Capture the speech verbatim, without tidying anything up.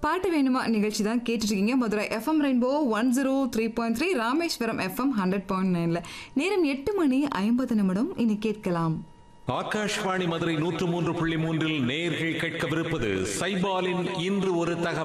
பாட்டு வேணுமா நிகழ்ச்சி தான் கேட்டுட்டு இருக்கீங்க. Madurai FM rainbow one zero three point three, Rameswaram FM hundred point நைன்ல நேரம் எட்டு மணி ஐம்பது நிமிடம். இனி கேட்கலாம் ஆகாஷ்வாணி மதுரை நூற்று மூன்று புள்ளி மூன்றில் நேயர்கள் கேட்கவிருப்பது சைபாலின் இன்று ஒரு தகவல்.